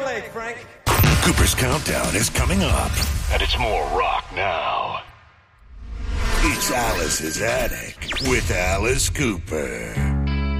leg, Frank. Cooper's Countdown is coming up. And it's more rock now. It's Alice's Attic with Alice Cooper.